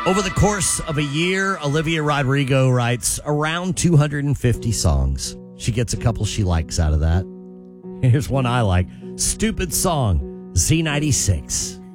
Over the course of a year, Olivia Rodrigo writes around 250 songs. She gets a couple she likes out of that. Here's one I like. Stupid Song, Z96.